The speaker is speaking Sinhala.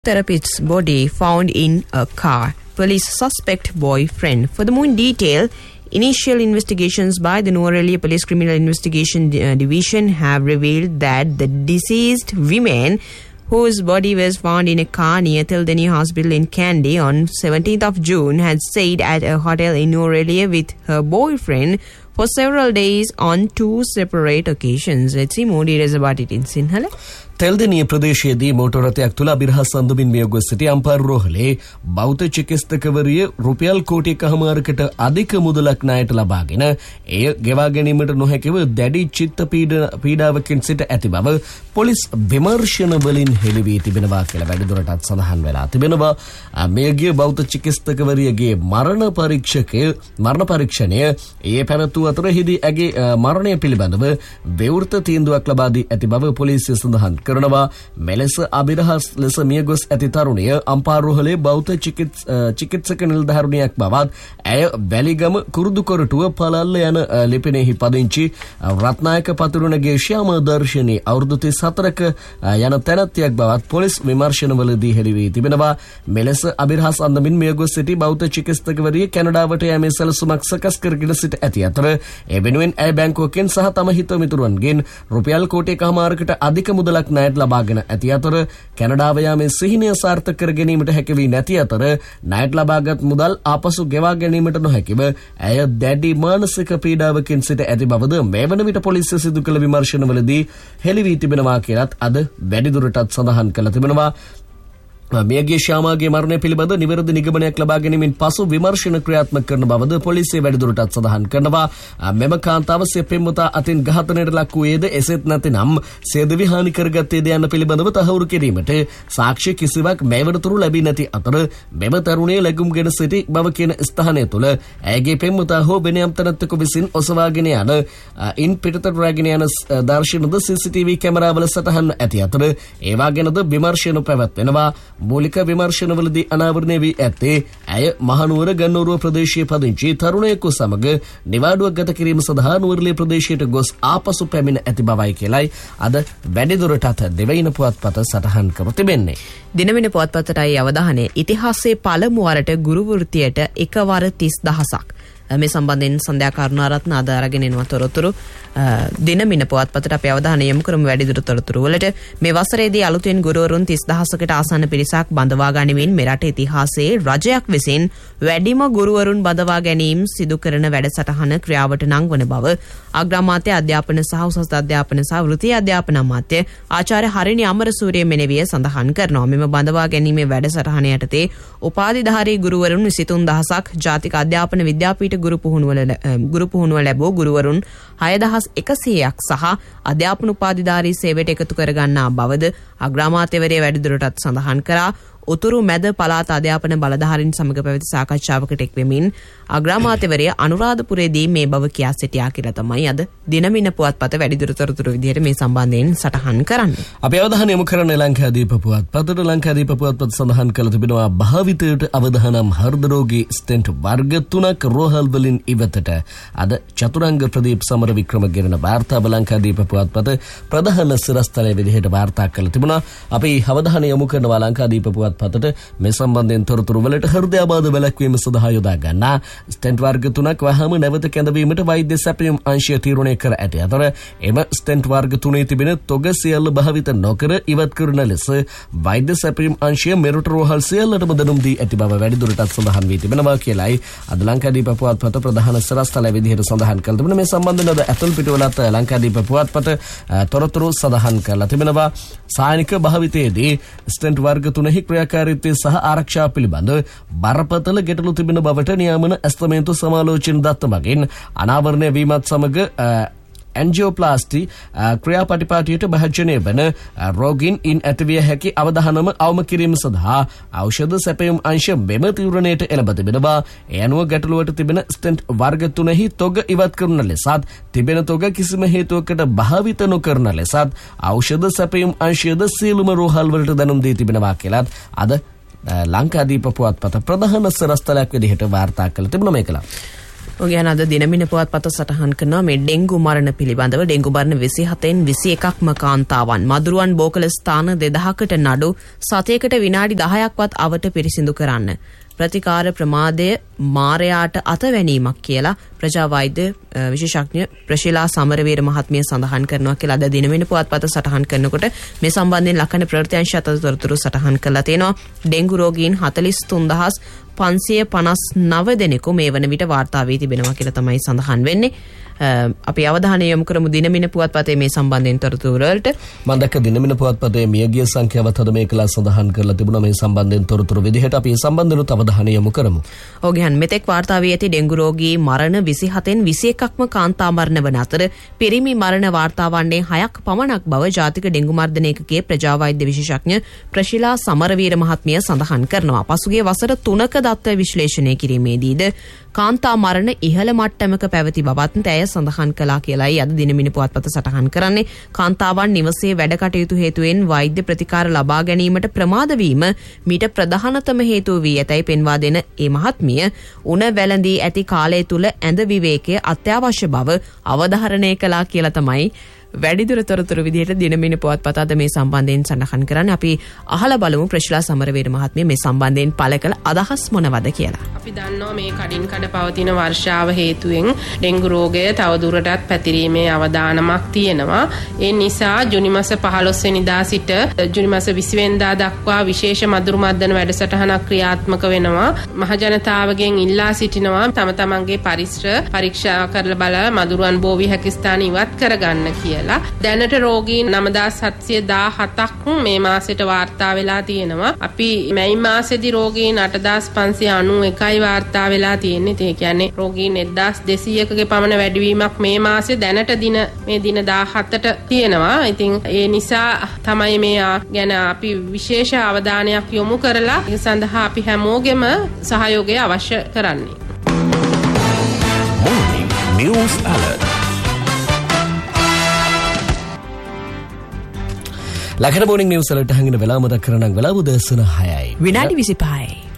Therapist's body found in a car. Police suspect boyfriend. Furthermore, in detail, initial investigations by the Nuwara Police Criminal Investigation Division have revealed that the deceased woman, whose body was found in a car near Teldeni Hospital in Kandy on 17th of June, had stayed at a hotel in Nuwara with her boyfriend for several days on two separate occasions. Let's see more details about it in Sinhala. තෙල්දෙනිය ප්‍රදේශයේදී motor රථයක් තුල අබිරහස් සඳුමින් මිය ගොස් සිටි අම්පාර රෝහලේ බෞද්ධ චිකිත්සකවරිය රුපියල් කෝටි කමාරකට අධික මුදලක් ණයට ලබාගෙන එය ගෙවා ගැනීමට නොහැකිව දැඩි චිත්ත පීඩාවකින් සිට ඇති බව පොලිස් විමර්ශන වලින් හෙළි වී තිබෙනවා කියලා වැඩිදුරටත් සඳහන් වෙලා තිබෙනවා. මෙයගේ බෞද්ධ චිකිත්සකවරියගේ මරණ පරීක්ෂණය ඒ පැවැත්වූ අතරෙහිදී ඇගේ මරණය පිළිබඳව විවෘත තීන්දුවක් ලබා දී ඇති බව පොලිසිය සඳහන් කරනවා. මෙලෙස අබිරහස් ලෙස මිය ගොස් ඇති තරුණිය අම්පාර රෝහලේ බෞද්ධ චිකිත්සක නිලධාරිනියක් බවත් ඇය වැලිගම කුරුදු කොරටුව පළල්ල යන ලිපිනෙහි පදිංචි රත්නායක පතුරුණගේ ශ්‍යාම දර්ශනී අවුරුදු 34ක යන තැනැත්තියක් බවත් පොලිස් විමර්ශනවලදී හෙළි වී තිබෙනවා. මෙලෙස අබිරහස් අන්දමින් මිය ගොස් සිටි බෞද්ධ චිකිත්සකවරිය කැනඩාවට යෑමේ සැලසුමක් සකස් කරගෙන සිට ඇති අතර ඒ වෙනුවෙන් ඇය බැංකුවකින් සහ තම හිත මිතුරන්ගෙන් රුපියල් කෝටි කමාරකට අධික මුදලක් ණයට ලබාගෙන ඇති අතර කැනඩාව යාමේ සිහිනය සාර්ථක කර ගැනීමට හැකි වී නැති අතර ණයට ලබාගත් මුදල් ආපසු ගෙවා ගැනීමට නොහැකිව ඇය දැඩි මානසික පීඩාවකින් සිට ඇති බවද මේ වන විට පොලිසිය සිදු කළ විමර්ශනවලදී හෙළි වී තිබෙනවා කියලත් අද වැඩිදුරටත් සඳහන් කළ තිබෙනවා. මෙයගේ ශ්‍යාමාගේ මරණය පිළිබඳ නිවැරදි නිගමනයක් ලබා ගැනීමෙන් පසු විමර්ශන ක්‍රියාත්මක කරන බවද පොලිසිය වැඩිදුරටත් සඳහන් කරනවා. මෙම කාන්තාව සිය පෙම්වතා අතින් ඝාතනයට ලක් වූයේද එසේත් නැතිනම් සියදිවි හානි කරගත්තේද යන පිළිබඳව තහවුරු කිරීමට සාක්ෂි කිසිවක් මේවනතුරු ලැබී නැති අතර මෙම තරුණිය ලැබුම්ගෙන සිටි බව කියන ස්ථානය තුළ ඇයගේ පෙම්වතා හෝ වෙනයම් තැනැත්තෙකු විසින් ඔසවාගෙන යන ඉන් පිටතට රැගෙන යන දර්ශනද CCTV කැමරාවල සටහන් ඇති අතර ඒවා ගැනද විමර්ශන පැවැත්වෙනවා. මූලික විමර්ශනවලදී අනාවරණය වී ඇත්තේ ඇය මහනුවර ගන්නෝරුව ප්‍රදේශයේ පදිංචි තරුණයෙකු සමග නිවාඩුවක් ගත කිරීම සඳහා නුවරඑළිය ප්‍රදේශයට ගොස් ආපසු පැමිණ ඇති බවයි කියලයි අද වැඩිදුරටත් දෙවයින පුවත්පත සටහන් කර තිබෙන්නේ. දිනවෙන පුවත්පතටයි අවධානය. ඉතිහාසයේ පළමු වරට ගුරු වෘත්තියට එකවර 30000ක්. මේ සම්බන්ධයෙන් සන්ධ්‍යා කරුණාරත්න අද අරගෙන එනවා තොරතුරු. දිනමින පුවත්පතට අපි අවධානය යොමු කරමු වැඩිදුර තොරතුරු වලට. මේ වසරේදී අලුතෙන් ගුරුවරුන් 30000කට ආසන්න පිරිසක් බඳවා ගනිමින් මෙරට ඉතිහාසයේ රජයක් විසින් වැඩිම ගුරුවරුන් බඳවා ගැනීම සිදු කරන වැඩසටහන ක්‍රියාවට නංවන බව අග්‍රාමාත්‍ය අධ්‍යාපන සහ උසස් අධ්‍යාපන සහ වෘත්තීය අධ්‍යාපන අමාත්‍ය ආචාර්ය හරිනි අමරසූරිය මෙනෙවිය සඳහන් කරනවා. මෙම බඳවා ගැනීමේ වැඩසටහන යටතේ උපාධිධාරී ගුරුවරුන් 23000ක් ජාතික අධ්‍යාපන විද්‍යාපීඨ ගුරු පුහුණුව ලැබූ ගුරුවරුන් 6100ක් සහ අධ්‍යාපන උපාධිධාරී සේවයට එකතු කරගන්නා බවද අග්‍රාමාත්‍යවරයා වැඩිදුරටත් සඳහන් කරා. උතුරු මැද පළාත අධ්‍යාපන බලධාරීන් සමග පැවති සාකච්ඡාවකට එක්වෙමින් අග්‍රාමාත්‍යවරයා අනුරාධපුරයේදී මේ බව කියා සිටියා කියලා තමයි අද දිනමින පුවත්පත වැඩිදුර තොරතුරු විදිහට මේ සම්බන්ධයෙන් සටහන් කරන්නේ. අපි අවධානය යොමු කරන්නේ ලංකාදීප පුවත්පතට. ලංකාදීප පුවත්පත සඳහන් කළ තිබෙනවා භාවිතයට අවදානම් හෘද රෝගී ස්ටෙන්ට් වර්ග 3ක් රෝහල් වලින් ඉවතට. අද චතුරංග ප්‍රදීප් සමරවික්‍රම ගෙරන වාර්තාව ලංකාදීප පුවත්පත ප්‍රධාන සිරස්තලයේ විදිහට වාර්තා කළ තිබුණා. අපි අවධානය යොමු කරනවා ලංකාදීප පුවත්පතට මේ සම්බන්ධයෙන් තොරතුරු වලට හෘදයාබාධ වැළැක්වීම සඳහා යොදා ගන්නා ස්ටෙන්ට් වර්ග 3ක් වහාම නැවත කැඳවීමට වෛද්‍ය සැපයුම් අංශය තීරණය කර ඇති අතර එම ස්ටෙන්ට් වර්ග 3 තිබෙන තොග සියල්ල භාවිත නොකර ඉවත් කරන ලෙස වෛද්‍ය සැපයුම් අංශය මෙරට රෝහල් සියල්ලටම දැනුම් දී ඇති බව වැඩිදුරටත් සඳහන් වී තිබෙනවා කියලයි අද ලංකාදීප පුවත්පත ප්‍රධාන සිරස්තලයේ විදිහට සඳහන් කළ තිබෙනවා. මේ සම්බන්ධව අද ඇතුල් පිටුවලත් ලංකාදීප පුවත්පත තොරතුරු සඳහන් කරලා තිබෙනවා. සායනික භාවිතයේදී ස්ටෙන්ට් වර්ග 3 ක්‍රියාකාරීත්වය සහ ආරක්ෂා පිළිබඳ බරපතල ගැටලු තිබෙන බවට නියාමන ඇස්තමේන්තු සමාලෝචන දත්ත මගින් අනාවරණය වීමත් සමග ඇන්ජියෝප්ලාස්ටි ක්‍රියාපටිපාටියට භාජනය වන රෝගීන් ඉන් ඇතිවිය හැකි අවධානම අවම කිරීම සඳහා ඖෂධ සැපයුම් අංශ මෙම තීරණයට එළඹ තිබෙනවා. ඒ අනුව ගැටලුවට තිබෙන ස්ටෙන්ට් වර්ග 3හි තොග ඉවත් කරන ලෙසත් තිබෙන තොග කිසිම හේතුවකට භාවිත නොකරන ලෙසත් ඖෂධ සැපයුම් අංශයද සියලුම රෝහල් වලට දැනුම් දී තිබෙනවා කියලත් අද ලංකාදීප පුවත්පත ප්‍රධාන සිරස්තලයක් විදිහට වාර්තා කළ තිබුණා මේකලා. ඔය යන අද දිනමින පුවත්පත සටහන් කරනවා මේ ඩෙන්ගු මරණ පිළිබඳව. ඩෙන්ගු මරණ 27න් 21ක්ම කාන්තාවන්. මදුරුවන් බෝකල ස්ථාන 2000කට නඩු, සතයකට විනාඩි 10ක්වත් අවට පිරිසිදු කරන්න. ප්‍රතිකාර ප්‍රමාදය මාරයාට අතවැනීමක් කියලා ප්‍රජා වෛද්‍ය විශේෂඥ ප්‍රශීලා සමරවීර මහත්මිය සඳහන් කරනවා කියලා අද දිනමින පුවත්පත සටහන් කරනකොට මේ සම්බන්ධයෙන් ලක්කන ප්‍රවෘත්ති තොරතුරු සටහන් කරලා තියෙනවා. ඩෙන්ගු රෝගීන් 43559 දෙනෙකු මේ වන විට වාර්තා වී තිබෙනවා කියලා තමයි සඳහන් වෙන්නේ. අපි අවධානය යොමු කරමු දිනමින පුවත්පතේ මේ සම්බන්ධයෙන් තොරතුරු වලට. මම දැක්ක දිනමින පුවත්පතේ මියගිය සංඛ්‍යාවත් අද මේකලා සඳහන් කරලා තිබුණා. මේ සම්බන්ධයෙන් තොරතුරු විදිහට අපි මේ සම්බන්ධව අවධානය යොමු කරමු. ඔගයන් මෙතෙක් වාර්තා වී ඇති ඩෙන්ගු රෝගී මරණ 27න් 21ක්ම කාන්තා මරණ වන අතර පිරිමි මරණ වාර්තා වන්නේ 6ක් පමණක් බව ජාතික ඩෙන්ගු මර්ධන ඒකකයේ ප්‍රජා වෛද්‍ය විශේෂඥ ප්‍රශීලා සමරවීර මහත්මිය සඳහන් කරනවා. පසුගිය වසර 3ක දත්ත විශ්ලේෂණය කිරීමේදීද කාන්තා මරණ ඉහළ මට්ටමක පැවති බවත් ඇය සඳහන් කළා කියලායි අද දිනමින පුවත්පත සටහන් කරන්නේ. කාන්තාවන් නිවසේ වැඩ කටයුතු හේතුවෙන් වෛද්‍ය ප්‍රතිකාර ලබා ගැනීමට ප්‍රමාද වීම මීට ප්‍රධානතම හේතුව වී ඇතැයි පෙන්වා දෙන ඒ මහත්මිය උණ වැළඳී ඇති කාලය තුල ඇඳ විවේකය අත්‍යවශ්‍ය බව අවධාරණය කළා කියලා තමයි වැඩිදුර තොරතුරු විදිහට දිනමින පුවත්පත අද මේ සම්බන්ධයෙන් සඳහන් කරන්නේ. අපි අහලා බලමු ප්‍රශීලා සමරවීර මහත්මිය මේ සම්බන්ධයෙන් පළ කළ අදහස් මොනවද කියලා. අපි දන්නවා මේ කඩින් කඩ පවතින වර්ෂාව හේතුවෙන් ඩෙන්ගු රෝගය තවදුරටත් පැතිරීමේ අවදානමක් තියෙනවා. ඒ නිසා ජුනි මාස 15 වෙනිදා සිට ජුනි මාස 20 වෙනිදා දක්වා විශේෂ මදුරු මර්ධන වැඩසටහනක් ක්‍රියාත්මක වෙනවා. මහ ජනතාවගෙන් ඉල්ලා සිටිනවා තම තමන්ගේ පරිසර පරීක්ෂා කරලා බලලා මදුරුවන් බෝවි හැකි ස්ථාන ඉවත් කරගන්න කියලා. දැනට රෝගීන් 9717ක් මේ මාසෙට වාර්තා වෙලා තියෙනවා. අපි මැයි මාසෙදි රෝගීන් 8591යි වාර්තා වෙලා තියෙන්නේ. ඒ කියන්නේ රෝගීන් 1200කගේ පමණ වැඩිවීමක් මේ මාසේ දැනට දින 17ට තියෙනවා. ඉතින් ඒ නිසා තමයි මේ ගැන අපි විශේෂ අවධානයක් යොමු කරලා ඒ සඳහා අපි හැමෝගෙම සහයෝගය අවශ්‍ය කරන්නේ. Morning News Alert. ලකන බෝනිං නිවුස් වලට හංගින වෙලාව මතක් කරනම් වෙලාව උදෑසන 6යි. විනාඩි 25යි.